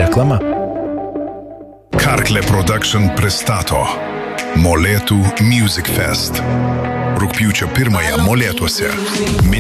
Reklama. Karklė Production pristato Molėtų Music Fest. Rugpjūčio 1 Molėtuose.